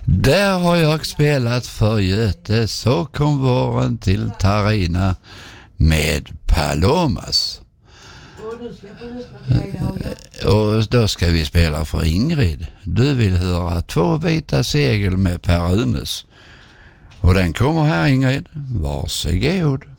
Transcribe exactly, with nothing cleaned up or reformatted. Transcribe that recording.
Där har jag spelat för Göte, så kom våren till Tarina med Palomas. Och då ska vi spela för Ingrid. Du vill höra Två vita segel med Per Runes. Och den kommer här, Ingrid. Varsågod.